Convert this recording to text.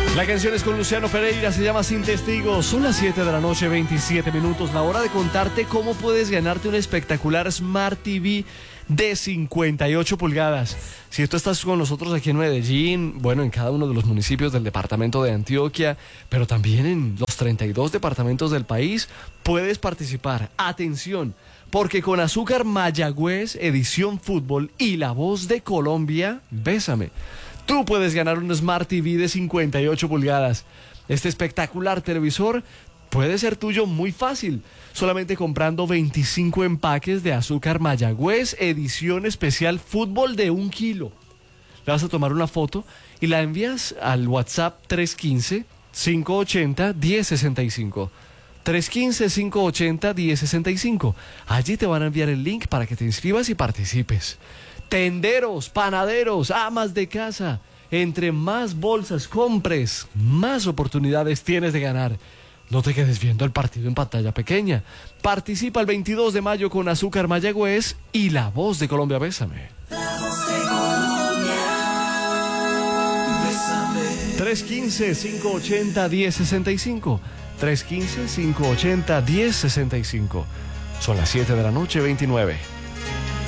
La canción es con Luciano Pereira, se llama Sin Testigos. Son las 7 de la noche, 27 minutos. La hora de contarte cómo puedes ganarte un espectacular Smart TV de 58 pulgadas. Si tú estás con nosotros aquí en Medellín, bueno, en cada uno de los municipios del departamento de Antioquia, pero también en los 32 departamentos del país, puedes participar. Atención, porque con Azúcar Mayagüez, Edición Fútbol y La Voz de Colombia, Bésame, tú puedes ganar un Smart TV de 58 pulgadas. Este espectacular televisor puede ser tuyo muy fácil, solamente comprando 25 empaques de Azúcar Mayagüez, edición especial Fútbol de 1 kilo. Le vas a tomar una foto y la envías al WhatsApp 315-580-1065. 315-580-1065. Allí te van a enviar el link para que te inscribas y participes. Tenderos, panaderos, amas de casa, entre más bolsas compres, más oportunidades tienes de ganar. No te quedes viendo el partido en pantalla pequeña. Participa el 22 de mayo con Azúcar Mayagüez y La Voz de Colombia, Bésame. La Voz de Colombia, Bésame. 315-580-1065. 315-580-1065. Son las 7 de la noche, 29.